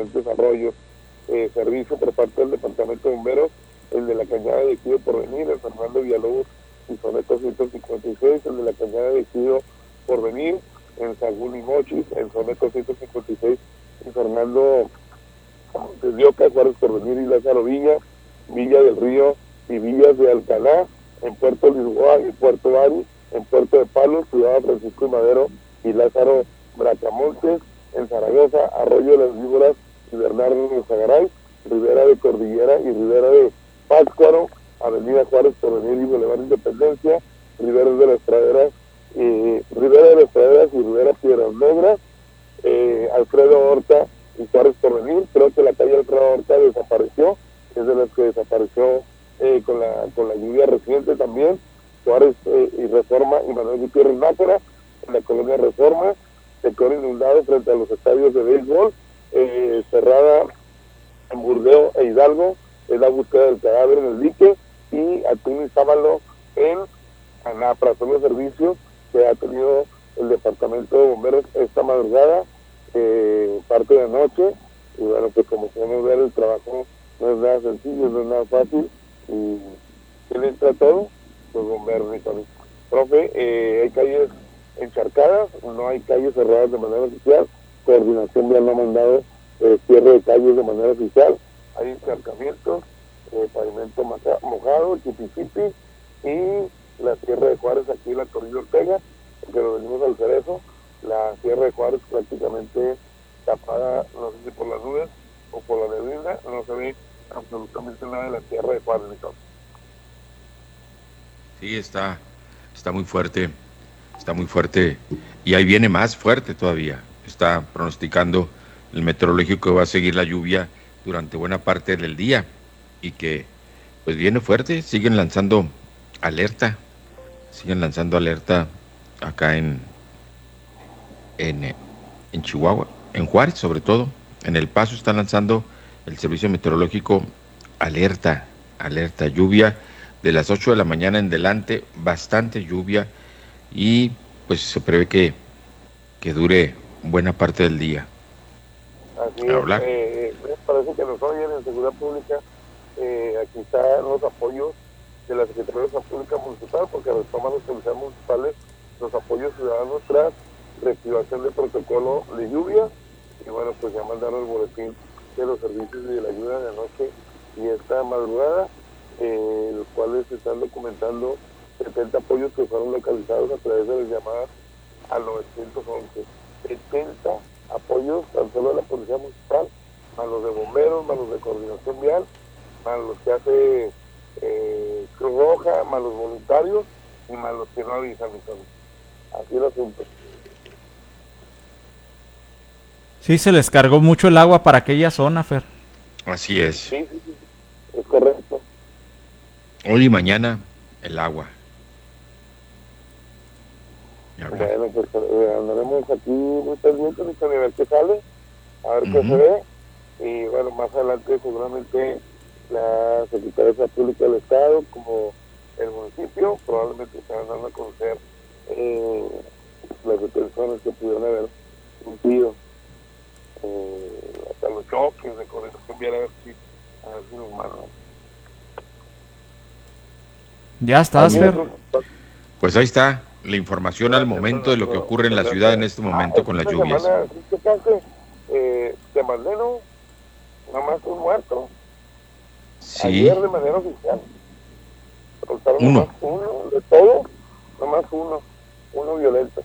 diferentes arroyos. Servicio por parte del Departamento de Bomberos, el de la Cañada de Ejido Porvenir, el Fernando Villalobos y Soneto 156, el de la Cañada de Ejido Porvenir, en Sagún y Mochis, el Soneto 156 y Fernando Teslioca, Juárez Porvenir y Lázaro Villa, Villa del Río y Villas de Alcalá, en Puerto Lisboa y Puerto Bari, en Puerto de Palos, Ciudad Francisco y Madero y Lázaro Bracamontes, en Zaragoza, Arroyo de las Víboras y Bernardo de Zagaray, Rivera de Cordillera y Rivera de Pátzcuaro, Avenida Juárez Porvenir y Boulevard Independencia, Rivera de las Praderas y Rivera Piedras Negras, Alfredo Horta y Juárez Porvenir. Creo que la calle Alfredo Horta desapareció, es de las que desapareció con la lluvia reciente también. Juárez y Reforma y Manuel Gutiérrez Nájera, en la colonia Reforma, sector inundado frente a los estadios de béisbol, cerrada en Burdeos e Hidalgo, es la búsqueda del cadáver en el dique, y Atún y Sábalo en Anapra. Son los servicios que ha tenido el Departamento de Bomberos esta madrugada, parte de anoche, y bueno, pues como podemos ver, el trabajo no es nada sencillo, no es nada fácil, y ¿quién entra todo? Los bomberos, Nicolás. Profe, hay calles encharcadas, no hay calles cerradas de manera oficial, Coordinación Vial no ha mandado cierre de calles de manera oficial, hay encharcamientos, pavimento mojado, chipichipi, y la Sierra de Juárez aquí en la Torilla Ortega, pero venimos al Cerezo, la Sierra de Juárez prácticamente tapada, no sé si por las nubes o por la neblina, no se ve absolutamente nada de la Sierra de Juárez, Nicolás. Sí, está muy fuerte, y ahí viene más fuerte todavía. Está pronosticando el meteorológico que va a seguir la lluvia durante buena parte del día y que pues viene fuerte. Siguen lanzando alerta acá en Chihuahua, en Juárez sobre todo. En El Paso están lanzando el servicio meteorológico alerta lluvia de las 8 de la mañana en delante, bastante lluvia, y pues se prevé que dure buena parte del día. Así es, me parece que nos oyen en Seguridad Pública, aquí están los apoyos de la Secretaría de Salud Pública Municipal, porque retoman los policías municipales los apoyos ciudadanos tras reactivación del protocolo de lluvia, y bueno, pues ya mandaron el boletín de los servicios y de la ayuda de anoche y esta madrugada, los cuales se están documentando 70 apoyos que fueron localizados a través de las llamadas al 911. 70 apoyos tan solo de la Policía Municipal, más los de bomberos, más los de Coordinación Vial, más los que hace Cruz Roja, más los voluntarios y más los que no avisan. Así el asunto. Sí, se les cargó mucho el agua para aquella zona, Fer. Así es. Sí, es correcto. Hoy y mañana el agua. Bueno, pues andaremos aquí muy pendientes, a ver qué sale, a ver qué se ve, y bueno, más adelante seguramente la Secretaría de Salud Pública del Estado, como el municipio, probablemente se van dando a conocer las detenciones que pudieron haber cumplido, hasta los choques de Coordinación Vial, a ver si nos mandan. Ya estás, Fer. Pues ahí está la información al momento de lo que ocurre en la ciudad en este momento con las lluvias. Te mandé, ¿no? Nada más un muerto. Sí. Ayer de manera oficial. Uno de todo, nada más uno violento.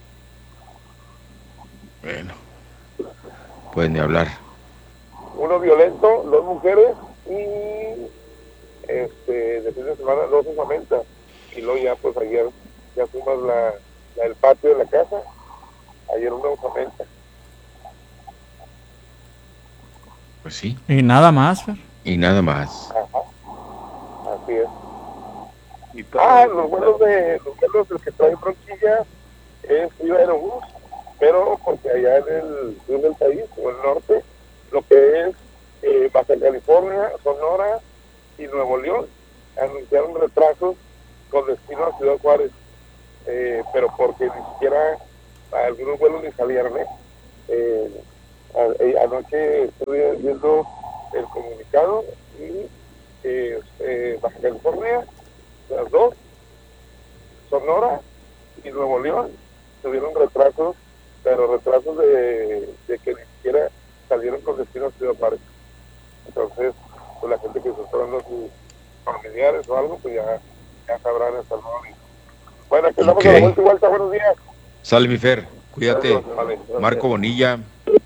Bueno, pueden ni hablar. Uno violento, 2 mujeres y de fin de semana 2 osamentas. Y luego ya, pues ayer ya fuimos el patio de la casa, ayer una osamenta. Pues sí. Y nada más, Fer. Y nada más. Ajá. Así es. Los vuelos el que trae bronquilla es Viva Aerobús, pero porque allá en el sur del país, o el norte, lo que es Baja California, Sonora y Nuevo León, anunciaron retrasos con destino a Ciudad Juárez, pero porque ni siquiera algunos vuelos ni salieron, Anoche estuve viendo el comunicado y Baja California, las dos, Sonora y Nuevo León, tuvieron retrasos, pero retrasos de que ni siquiera salieron con destino a Ciudad Parque. Entonces, pues la gente que se está dando sus familiares o algo, pues ya sabrán hasta el momento. Bueno, aquí estamos a la vuelta, buenos días. Sale mi Fer, cuídate. Vale. Marco Bonilla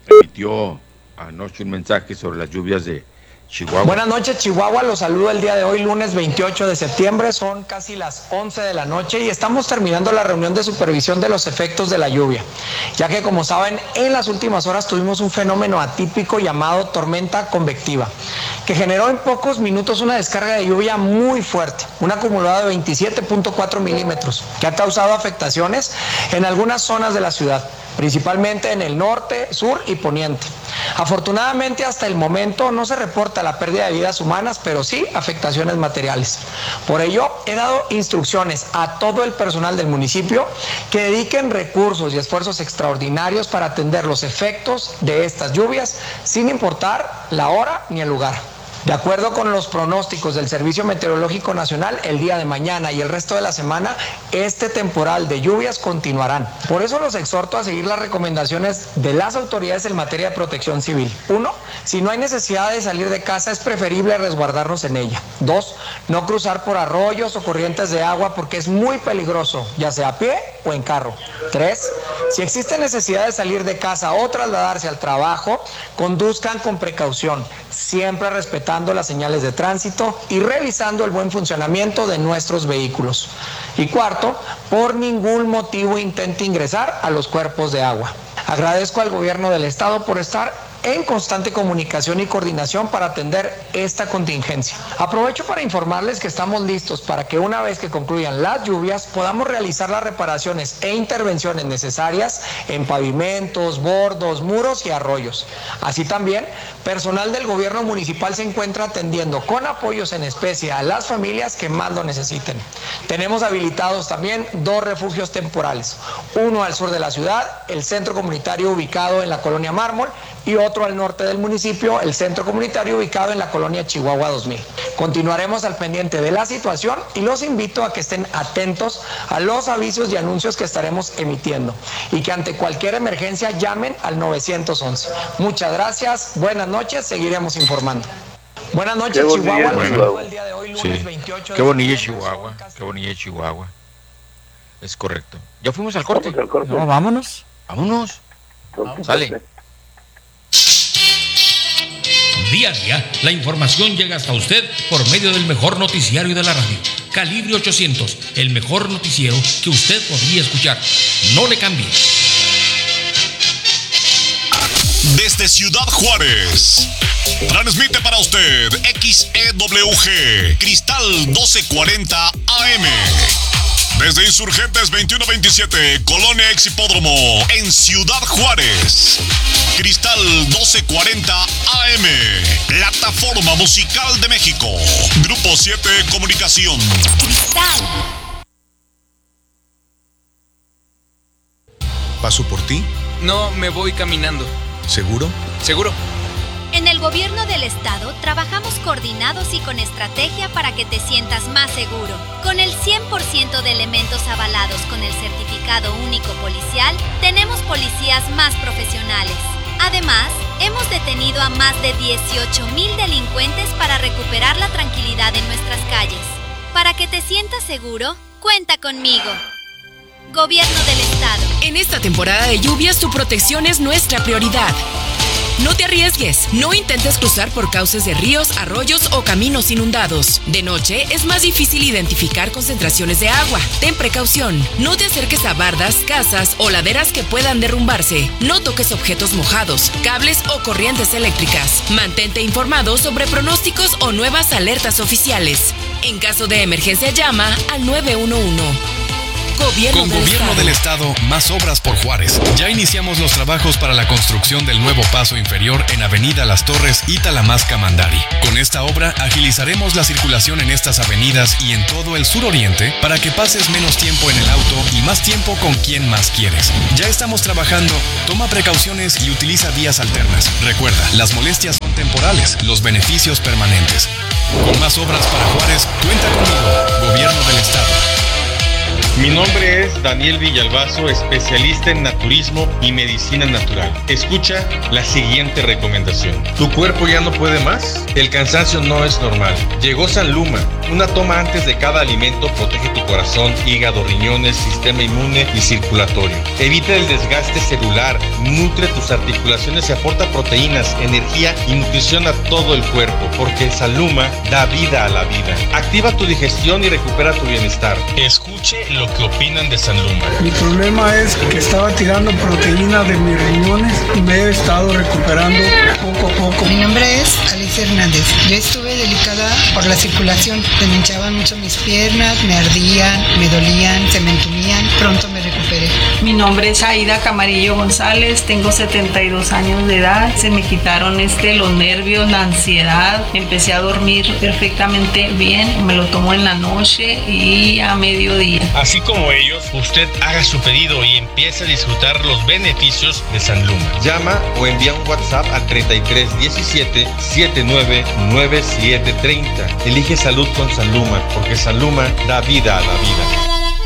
emitió anoche un mensaje sobre las lluvias de Chihuahua. Buenas noches, Chihuahua. Los saludo el día de hoy, lunes 28 de septiembre. Son casi las 11 de la noche y estamos terminando la reunión de supervisión de los efectos de la lluvia, ya que, como saben, en las últimas horas tuvimos un fenómeno atípico llamado tormenta convectiva, que generó en pocos minutos una descarga de lluvia muy fuerte, un acumulado de 27.4 milímetros, que ha causado afectaciones en algunas zonas de la ciudad, principalmente en el norte, sur y poniente. Afortunadamente, hasta el momento no se reporta la pérdida de vidas humanas, pero sí afectaciones materiales. Por ello, he dado instrucciones a todo el personal del municipio que dediquen recursos y esfuerzos extraordinarios para atender los efectos de estas lluvias, sin importar la hora ni el lugar. De acuerdo con los pronósticos del Servicio Meteorológico Nacional, el día de mañana y el resto de la semana, este temporal de lluvias continuarán. Por eso los exhorto a seguir las recomendaciones de las autoridades en materia de protección civil. 1. Si no hay necesidad de salir de casa, es preferible resguardarnos en ella. 2. No cruzar por arroyos o corrientes de agua porque es muy peligroso, ya sea a pie o en carro. 3. Si existe necesidad de salir de casa o trasladarse al trabajo, conduzcan con precaución, siempre respetando las señales de tránsito y revisando el buen funcionamiento de nuestros vehículos. Y 4, por ningún motivo intente ingresar a los cuerpos de agua. Agradezco al gobierno del estado por estar en constante comunicación y coordinación para atender esta contingencia. Aprovecho para informarles que estamos listos para que una vez que concluyan las lluvias podamos realizar las reparaciones e intervenciones necesarias en pavimentos, bordos, muros y arroyos. Así también, personal del gobierno municipal se encuentra atendiendo con apoyos en especie a las familias que más lo necesiten. Tenemos habilitados también 2 refugios temporales, uno al sur de la ciudad, el centro comunitario ubicado en la colonia Mármol, y otro al norte del municipio, el centro comunitario ubicado en la colonia Chihuahua 2000. Continuaremos al pendiente de la situación y los invito a que estén atentos a los avisos y anuncios que estaremos emitiendo y que ante cualquier emergencia llamen al 911. Muchas gracias, buenas noches, seguiremos informando. Buenas noches, Chihuahua. Bueno, el día de hoy, lunes 28 qué bonilla Chihuahua, qué bonilla Chihuahua. Es correcto. ¿Ya fuimos al corte? No, vámonos. Vámonos. Sale. Día a día, la información llega hasta usted por medio del mejor noticiario de la radio. Calibre 800, el mejor noticiero que usted podría escuchar. No le cambie. Desde Ciudad Juárez, transmite para usted XEWG, Cristal 1240 AM. Desde Insurgentes 2127, Colonia Exhipódromo, en Ciudad Juárez. Cristal 1240 AM, plataforma musical de México. Grupo 7 Comunicación. Cristal. ¿Paso por ti? No, me voy caminando. ¿Seguro? ¿Seguro? En el gobierno del estado trabajamos coordinados y con estrategia para que te sientas más seguro. Con el 100% de elementos avalados con el certificado único policial, tenemos policías más profesionales. Además, hemos detenido a más de 18,000 delincuentes para recuperar la tranquilidad en nuestras calles. Para que te sientas seguro, cuenta conmigo. Gobierno del estado. En esta temporada de lluvias, tu protección es nuestra prioridad. No te arriesgues, no intentes cruzar por cauces de ríos, arroyos o caminos inundados. De noche es más difícil identificar concentraciones de agua. Ten precaución, no te acerques a bardas, casas o laderas que puedan derrumbarse. No toques objetos mojados, cables o corrientes eléctricas. Mantente informado sobre pronósticos o nuevas alertas oficiales. En caso de emergencia, llama al 911. Con Gobierno del Estado, más obras por Juárez. Ya iniciamos los trabajos para la construcción del nuevo paso inferior en Avenida Las Torres y Talamasca-Mandari. Con esta obra agilizaremos la circulación en estas avenidas y en todo el suroriente para que pases menos tiempo en el auto y más tiempo con quien más quieres. Ya estamos trabajando, toma precauciones y utiliza vías alternas. Recuerda, las molestias son temporales, los beneficios permanentes. Con más obras para Juárez, cuenta conmigo, Gobierno del Estado. Mi nombre es Daniel Villalbazo, especialista en naturismo y medicina natural. Escucha la siguiente recomendación. ¿Tu cuerpo ya no puede más? El cansancio no es normal. Llegó Sanluma. Una toma antes de cada alimento protege tu corazón, hígado, riñones, sistema inmune y circulatorio. Evita el desgaste celular, nutre tus articulaciones y aporta proteínas, energía y nutrición a todo el cuerpo, porque Sanluma da vida a la vida. Activa tu digestión y recupera tu bienestar. Escuche lo que opinan de Sanluma. Mi problema es que estaba tirando proteína de mis riñones y me he estado recuperando poco a poco. Mi nombre es Alicia Hernández. Yo estuve delicada por la circulación. Se me hinchaban mucho mis piernas, me ardían, me dolían, se me entumían. Pronto me recuperé. Mi nombre es Aida Camarillo González. Tengo 72 años de edad. Se me quitaron los nervios, la ansiedad. Empecé a dormir perfectamente bien. Me lo tomo en la noche y a mediodía. Así como ellos, usted haga su pedido y empiece a disfrutar los beneficios de Sanluma. Llama o envía un WhatsApp al 3317 799730. Elige salud con Sanluma, porque Sanluma da vida a la vida.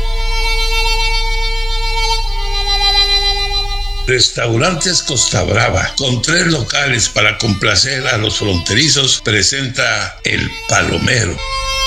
Restaurantes Costa Brava, con 3 locales para complacer a los fronterizos, presenta El Palomero.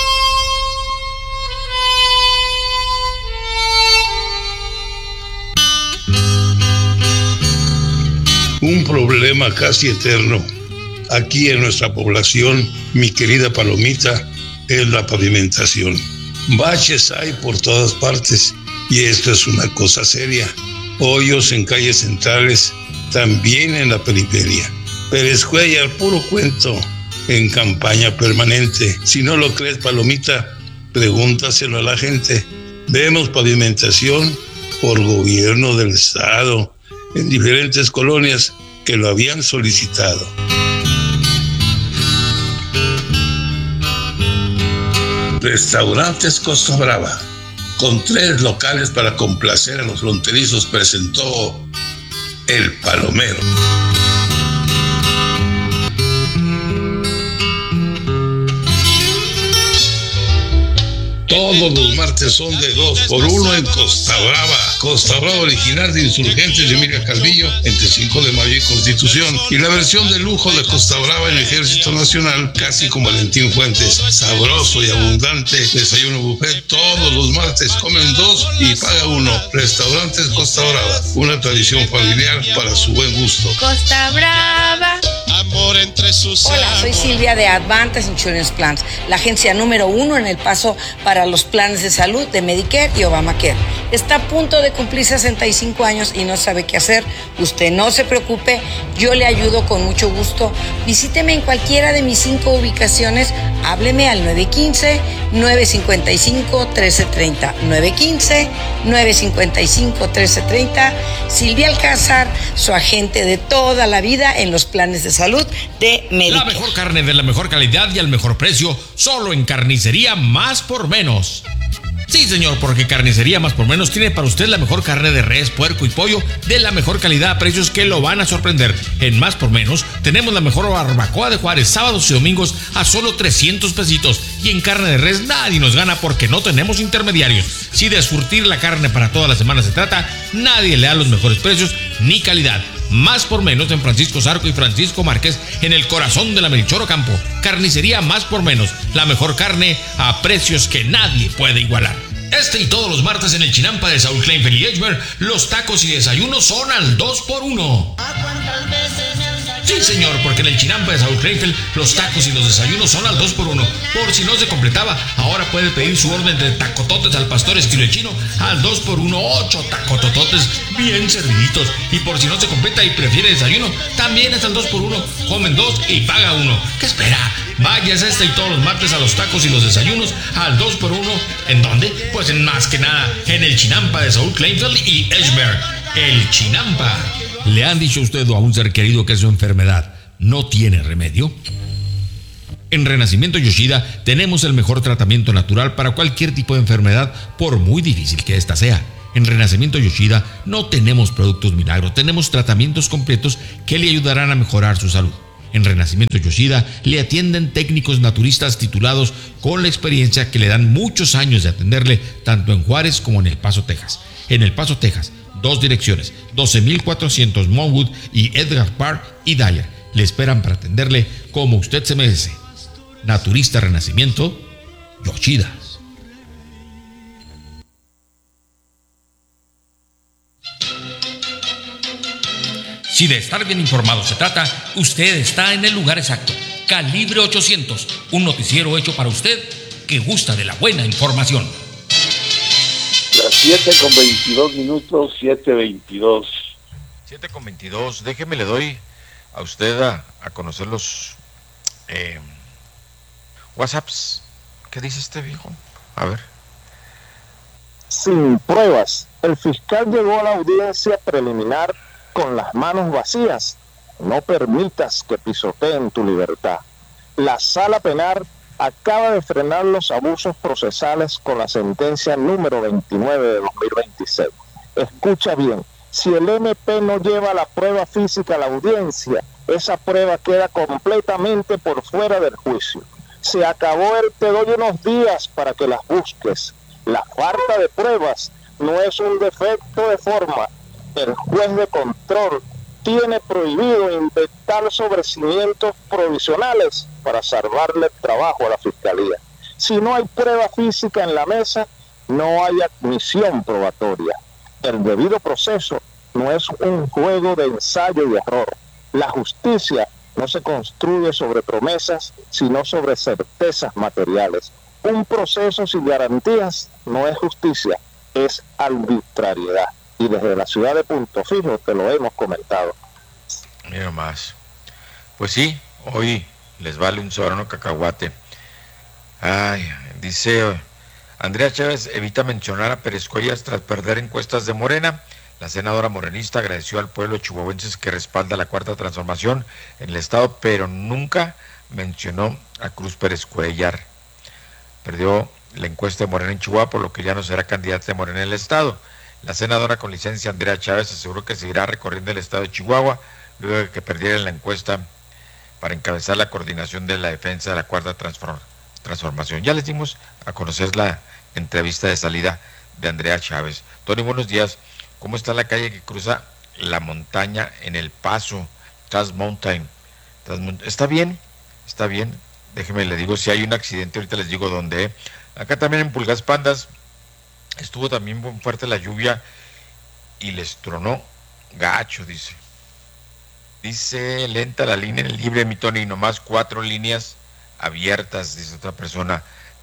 Un problema casi eterno aquí en nuestra población, mi querida Palomita, es la pavimentación. Baches hay por todas partes y esto es una cosa seria. Hoyos en calles centrales, también en la periferia. Pérez Cuellar, puro cuento, en campaña permanente. Si no lo crees, Palomita, pregúntaselo a la gente. Vemos pavimentación por Gobierno del Estado en diferentes colonias que lo habían solicitado. Restaurantes Costa Brava, con 3 locales para complacer a los fronterizos, presentó El Palomero. Todos los martes son de 2 por 1 en Costa Brava. Costa Brava original de Insurgentes de Emilia Calvillo, entre 5 de mayo y Constitución. Y la versión de lujo de Costa Brava en Ejército Nacional, casi como Valentín Fuentes. Sabroso y abundante desayuno buffet todos los martes. Comen 2 y paga 1. Restaurantes Costa Brava, una tradición familiar para su buen gusto. Costa Brava. Amor entre sus Hola, soy Silvia de Advantage Insurance Plans, la agencia número 1 en El Paso para los planes de salud de Medicare y Obamacare. Está a punto de cumplir 65 años y no sabe qué hacer. Usted no se preocupe, yo le ayudo con mucho gusto. Visíteme en cualquiera de mis 5 ubicaciones. Hábleme al 915-955-1330. 915-955-1330. Silvia Alcázar, su agente de toda la vida en los planes de salud de Medicare. La mejor carne de la mejor calidad y al mejor precio, solo en Carnicería Más por Menos. Sí, señor, porque Carnicería Más por Menos tiene para usted la mejor carne de res, puerco y pollo de la mejor calidad a precios que lo van a sorprender. En Más por Menos tenemos la mejor barbacoa de Juárez, sábados y domingos a solo 300 pesitos. Y en carne de res nadie nos gana porque no tenemos intermediarios. Si de surtir la carne para toda la semana se trata, nadie le da los mejores precios ni calidad. Más por Menos en Francisco Zarco y Francisco Márquez, en el corazón de la Melchor Ocampo. Carnicería Más por Menos, la mejor carne a precios que nadie puede igualar. Este y todos los martes en el Chinampa de Saúl Kleinfeld y Edgeberg, los tacos y desayunos son al 2x1. Sí, señor, porque en el Chinampa de Saúl Kleinfeld los tacos y los desayunos son al 2x1. Por si no se completaba, ahora puede pedir su orden de tacototes al pastor estilo chino al 2x1, 8 tacotototes bien serviditos. Y por si no se completa y prefiere desayuno, también es al 2x1. Comen 2 y paga 1. ¿Qué espera? Váyase y todos los martes a los tacos y los desayunos al 2x1. ¿En dónde? Pues en más que nada, en el Chinampa de Saúl Kleinfeld y Edgemer. El Chinampa. ¿Le han dicho a usted o a un ser querido que su enfermedad no tiene remedio? En Renacimiento Yoshida tenemos el mejor tratamiento natural para cualquier tipo de enfermedad, por muy difícil que ésta sea. En Renacimiento Yoshida no tenemos productos milagros, tenemos tratamientos completos que le ayudarán a mejorar su salud. En Renacimiento Yoshida le atienden técnicos naturistas titulados con la experiencia que le dan muchos años de atenderle tanto en Juárez como en El Paso, Texas. En El Paso, Texas, 2 direcciones, 12,400 Monwood y Edgar Park y Dyer. Le esperan para atenderle como usted se merece. Naturista Renacimiento Yoshida. Si de estar bien informado se trata, usted está en el lugar exacto. Calibre 800, un noticiero hecho para usted que gusta de la buena información. Las 7:22 minutos, 7:22. 7:22. Déjeme, le doy a usted a conocer los WhatsApps. ¿Qué dice este viejo? A ver. Sin pruebas, el fiscal llegó a la audiencia preliminar con las manos vacías. No permitas que pisoteen tu libertad. La sala penal acaba de frenar los abusos procesales con la sentencia número 29 de 2026. Escucha bien, si el MP no lleva la prueba física a la audiencia, esa prueba queda completamente por fuera del juicio. Se acabó el te doy unos días para que las busques. La falta de pruebas no es un defecto de forma. El juez de control tiene prohibido inventar sobrecimientos provisionales para salvarle el trabajo a la fiscalía. Si no hay prueba física en la mesa, no hay admisión probatoria. El debido proceso no es un juego de ensayo y error. La justicia no se construye sobre promesas, sino sobre certezas materiales. Un proceso sin garantías no es justicia, es arbitrariedad. Y desde la ciudad de Punto Fijo te lo hemos comentado. Mira más. Pues sí, hoy les vale un soberano cacahuate. Ay, dice Andrea Chávez evita mencionar a Pérez Cuellas tras perder encuestas de Morena. La senadora morenista agradeció al pueblo chihuahuense que respalda la Cuarta Transformación en el estado, pero nunca mencionó a Cruz Pérez Cuellar. Perdió la encuesta de Morena en Chihuahua, por lo que ya no será candidata de Morena en el estado. La senadora con licencia Andrea Chávez aseguró que seguirá recorriendo el estado de Chihuahua luego de que perdiera la encuesta para encabezar la coordinación de la defensa de la Cuarta Transformación. Ya les dimos a conocer la entrevista de salida de Andrea Chávez. Tony, buenos días. ¿Cómo está la calle que cruza la montaña en El Paso? Trans Mountain. ¿Está bien? Está bien. Déjeme, le digo, si hay un accidente, ahorita les digo dónde. Acá también en Pulgas Pandas estuvo también muy fuerte la lluvia y les tronó gacho, dice. Dice, lenta la línea en el libre, mi Tony, nomás 4 líneas abiertas, dice otra persona.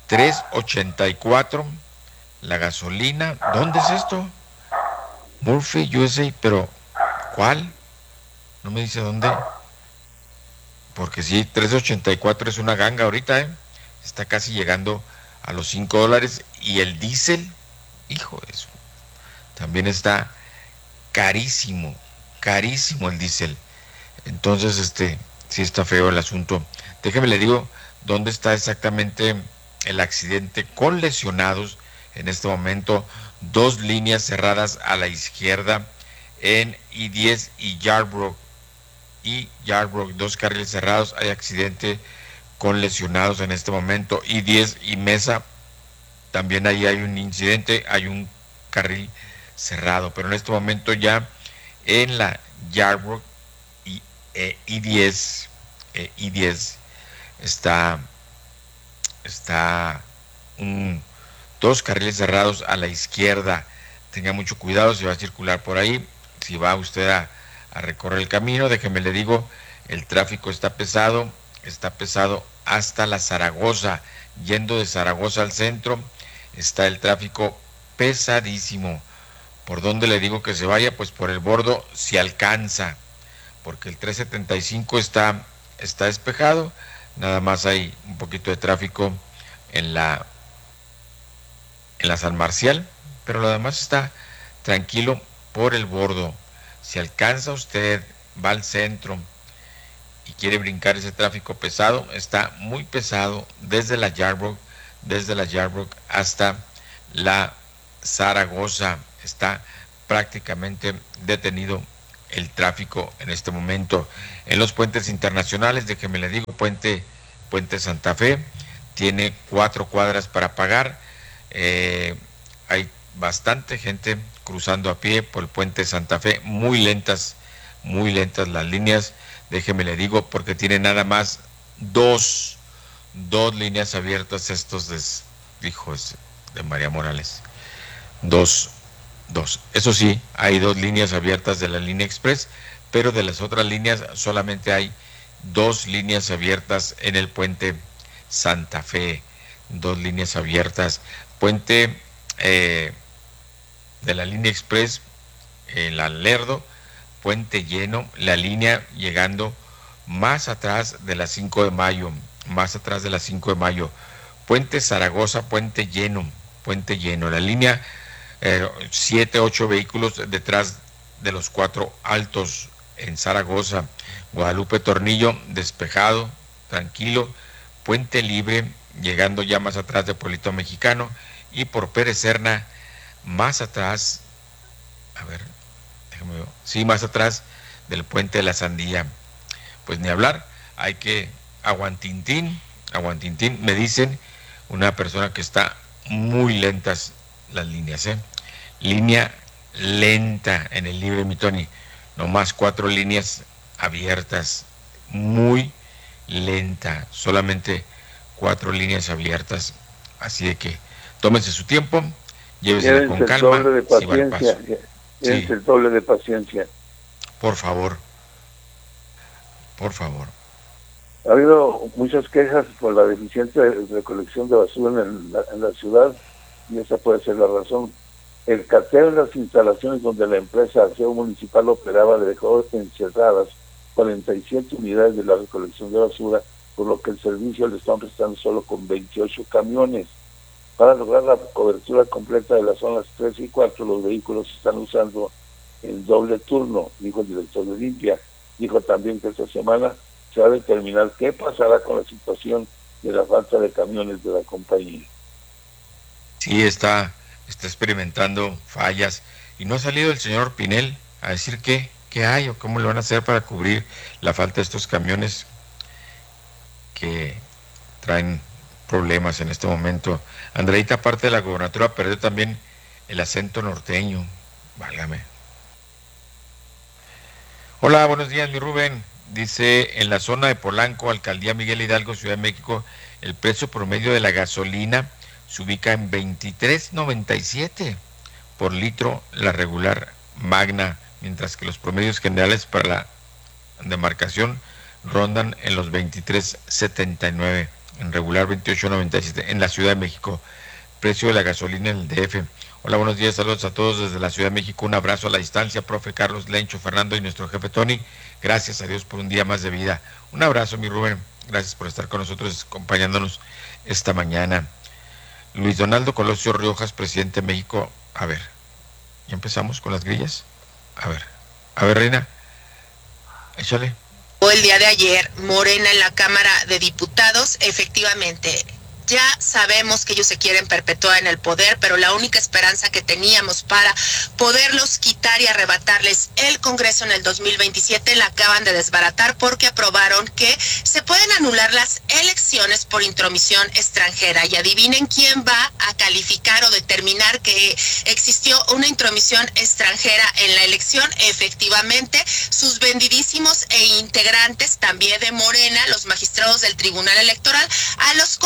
3.84, la gasolina. ¿Dónde es esto? Murphy, USA, pero ¿cuál? No me dice dónde. Porque sí, 3.84 es una ganga ahorita, está casi llegando a los $5. Y el diésel, hijo de eso, también está carísimo el diésel. Entonces, sí está feo el asunto. Déjeme le digo dónde está exactamente el accidente con lesionados en este momento. 2 líneas cerradas a la izquierda en I-10 y Yarbrough. 2 carriles cerrados. Hay accidente con lesionados en este momento. I-10 y Mesa, también ahí hay un incidente, hay un carril cerrado. Pero en este momento ya en la Yarbrough y I-10 está 2 carriles cerrados a la izquierda. Tenga mucho cuidado si va a circular por ahí, si va usted a recorrer el camino. Déjeme le digo El tráfico está pesado hasta la Zaragoza. Yendo de Zaragoza al centro, está el tráfico pesadísimo. ¿Por dónde le digo que se vaya? Pues por el Bordo si alcanza, porque el 375 está despejado, nada más hay un poquito de tráfico en la San Marcial, pero lo demás está tranquilo por el Bordo. Si alcanza usted, va al centro y quiere brincar ese tráfico pesado, está muy pesado desde la Yarbrough hasta la Zaragoza. Está prácticamente detenido el tráfico en este momento. En los puentes internacionales, déjeme le digo, Puente Santa Fe tiene 4 cuadras para pagar. Hay bastante gente cruzando a pie por el Puente Santa Fe, muy lentas las líneas, déjeme le digo, porque tiene nada más dos líneas abiertas estos hijos de María Morales. Dos. Eso sí, hay 2 líneas abiertas de la línea express, pero de las otras líneas solamente hay 2 líneas abiertas en el Puente Santa Fe. 2 líneas abiertas. Puente de la línea express, el Lerdo, puente lleno, la línea llegando más atrás de la 5 de mayo. Puente Zaragoza, puente lleno, la línea 7, 8 vehículos detrás de los 4 altos en Zaragoza. Guadalupe Tornillo, despejado, tranquilo, puente libre, llegando ya más atrás de Pueblito Mexicano, y por Pérez Serna, más atrás, más atrás del puente de la Sandía. Pues ni hablar, hay que aguantintín, me dicen una persona que está muy lentas las líneas, línea lenta en el libre, mi Tony, nomás 4 líneas abiertas, muy lenta, solamente 4 líneas abiertas, así de que tómense su tiempo, llévesela con calma, Tienes el doble de paciencia. Por favor. Ha habido muchas quejas por la deficiente recolección de basura en la ciudad, y esa puede ser la razón. El cateo en las instalaciones donde la empresa Aseo Municipal operaba dejó encerradas 47 unidades de la recolección de basura, por lo que el servicio le están prestando solo con 28 camiones. Para lograr la cobertura completa de las zonas 3 y 4, los vehículos se están usando en doble turno, dijo el director de Limpia. Dijo también que esta semana se va a determinar qué pasará con la situación de la falta de camiones de la compañía. Sí, está experimentando fallas, y no ha salido el señor Pinel a decir qué hay o cómo lo van a hacer para cubrir la falta de estos camiones que traen problemas en este momento. Andreita, parte de la gobernatura, perdió también el acento norteño, válgame. Hola, buenos días, mi Rubén. Dice, en la zona de Polanco, Alcaldía Miguel Hidalgo, Ciudad de México, el precio promedio de la gasolina se ubica en 23.97 por litro, la regular magna, mientras que los promedios generales para la demarcación rondan en los 23.79, en regular 28.97 en la Ciudad de México. Precio de la gasolina en el DF. Hola, buenos días, saludos a todos desde la Ciudad de México, un abrazo a la distancia, profe Carlos, Lencho, Fernando y nuestro jefe Tony. Gracias a Dios por un día más de vida. Un abrazo, mi Rubén, gracias por estar con nosotros, acompañándonos esta mañana. Luis Donaldo Colosio Riojas, presidente de México. A ver, ¿ya empezamos con las grillas? A ver, Reina, échale. El día de ayer, Morena en la Cámara de Diputados, efectivamente, ya sabemos que ellos se quieren perpetuar en el poder, pero la única esperanza que teníamos para poderlos quitar y arrebatarles el Congreso en el 2027 la acaban de desbaratar, porque aprobaron que se pueden anular las elecciones por intromisión extranjera. Y adivinen quién va a calificar o determinar que existió una intromisión extranjera en la elección. Efectivamente, sus vendidísimos e integrantes también de Morena, los magistrados del Tribunal Electoral, a los cuales les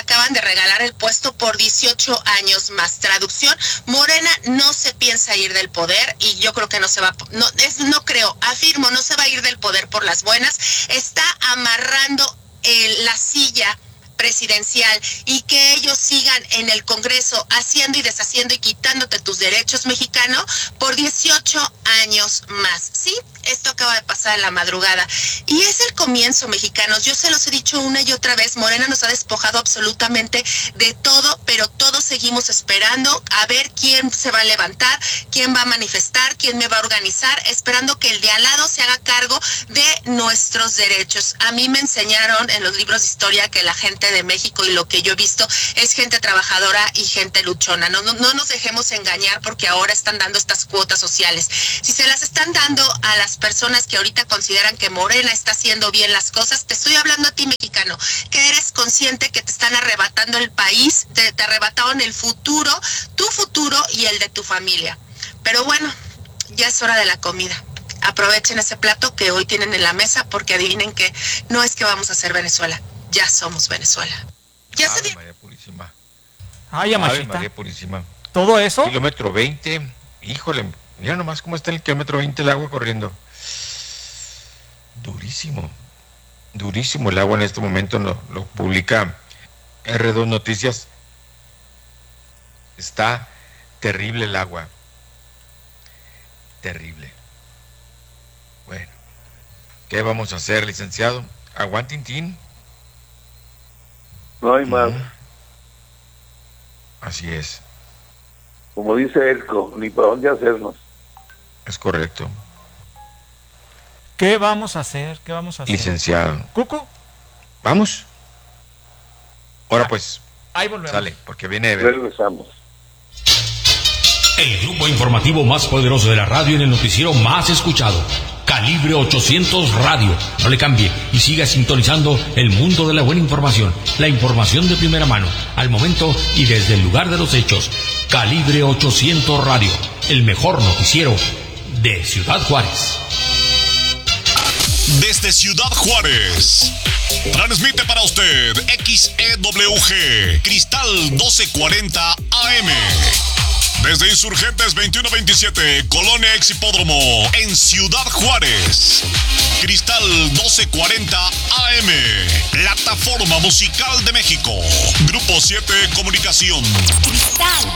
acaban de regalar el puesto por 18 años más. Traducción, Morena no se piensa ir del poder y yo creo que no se va, afirmo, no se va a ir del poder por las buenas. Está amarrando la silla presidencial y que ellos sigan en el Congreso haciendo y deshaciendo y quitándote tus derechos, mexicano, por 18 años más. Sí, esto acaba de pasar en la madrugada y es el comienzo, mexicanos. Yo se los he dicho una y otra vez, Morena nos ha despojado absolutamente de todo, pero todos seguimos esperando a ver quién se va a levantar, quién va a manifestar, quién me va a organizar, esperando que el de al lado se haga cargo de nuestros derechos. A mí me enseñaron en los libros de historia que la gente de México y lo que yo he visto es gente trabajadora y gente luchona. No nos dejemos engañar porque ahora están dando estas cuotas sociales. Si se las están dando a las personas que ahorita consideran que Morena está haciendo bien las cosas, te estoy hablando a ti, mexicano, que eres consciente que te están arrebatando el país, te arrebataron el futuro, tu futuro y el de tu familia. Pero bueno, ya es hora de la comida. Aprovechen ese plato que hoy tienen en la mesa porque adivinen que no es que vamos a hacer Venezuela. Ya somos Venezuela. Ya se María Purísima. Ay, Amachita. María Purísima. ¿Todo eso? Kilómetro 20. Híjole, mira nomás cómo está en el kilómetro 20 el agua corriendo. Durísimo. Durísimo el agua en este momento. Lo publica R2 Noticias. Está terrible el agua. Terrible. Bueno, ¿qué vamos a hacer, licenciado? Aguantintín. No hay más. Así es. Como dice Elco, ni para dónde hacernos. Es correcto. ¿Qué vamos a hacer? ¿Qué vamos a hacer? Licenciado. ¿Cuco? ¿Vamos? Ahora pues. Ahí volvemos. Sale, porque viene... Regresamos. El grupo informativo más poderoso de la radio en el noticiero más escuchado. Calibre 800 Radio. No le cambie y siga sintonizando el mundo de la buena información. La información de primera mano, al momento y desde el lugar de los hechos. Calibre 800 Radio. El mejor noticiero de Ciudad Juárez. Desde Ciudad Juárez, transmite para usted XEWG Cristal 1240 AM. Desde Insurgentes 2127, Colonia Ex Hipódromo, en Ciudad Juárez. Cristal 1240 AM, plataforma musical de México. Grupo 7 Comunicación. Cristal.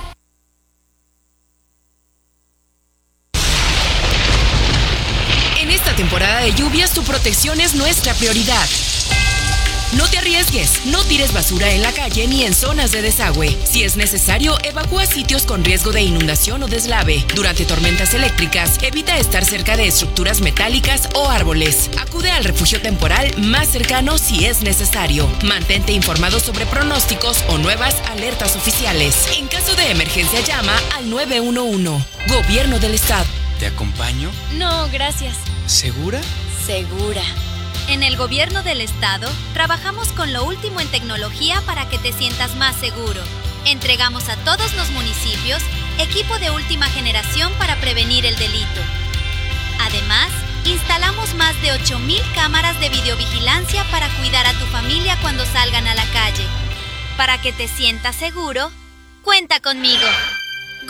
En esta temporada de lluvias, tu protección es nuestra prioridad. No te arriesgues, no tires basura en la calle ni en zonas de desagüe. Si es necesario, evacúa sitios con riesgo de inundación o deslave. Durante tormentas eléctricas, evita estar cerca de estructuras metálicas o árboles. Acude al refugio temporal más cercano si es necesario. Mantente informado sobre pronósticos o nuevas alertas oficiales. En caso de emergencia, llama al 911. Gobierno del Estado. ¿Te acompaño? No, gracias. ¿Segura? Segura. En el Gobierno del Estado, trabajamos con lo último en tecnología para que te sientas más seguro. Entregamos a todos los municipios equipo de última generación para prevenir el delito. Además, instalamos más de 8,000 cámaras de videovigilancia para cuidar a tu familia cuando salgan a la calle. Para que te sientas seguro, cuenta conmigo.